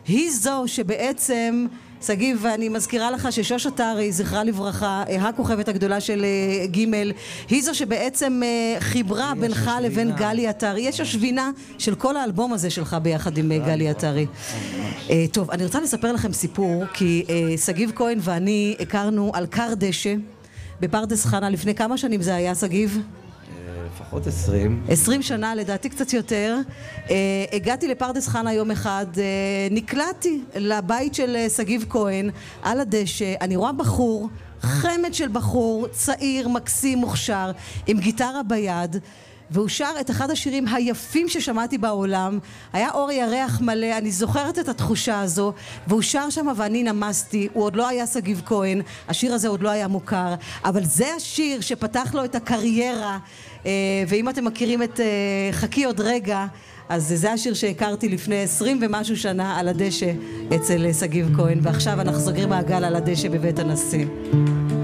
היא זו שבעצם, סגיב, ואני מזכירה לך ששוש עטרי, זכרה לברכה, הכוכבת הגדולה של ג', היא זו שבעצם חיברה בינך לבין גלי עטרי. יש השבינה של כל האלבום הזה שלך ביחד עם גלי עטרי. טוב, אני רוצה לספר לכם סיפור, כי סגיב כהן ואני הכרנו על קר דשא בפרדס חנה. לפני כמה שנים זה היה, סגיב? לפחות 20. 20 שנה, לדעתי קצת יותר. הגעתי לפרדס חנה יום אחד, נקלעתי לבית של סגיב כהן על הדשא. אני רואה בחור, חמד של בחור, צעיר, מקסים, מוכשר, עם גיטרה ביד, והוא שר את אחד השירים היפים ששמעתי בעולם. היה אור ירח מלא, אני זוכרת את התחושה הזו, והוא שר שם ואני נמסתי. הוא עוד לא היה סגיב כהן, השיר הזה עוד לא היה מוכר, אבל זה השיר שפתח לו את הקריירה. ואם אתם מכירים את חכי עוד רגע, אז זה השיר שהכרתי לפני 20 ומשהו שנה על הדשא אצל סגיב כהן, ועכשיו אנחנו סוגרים מעגל על הדשא בבית הנשיא.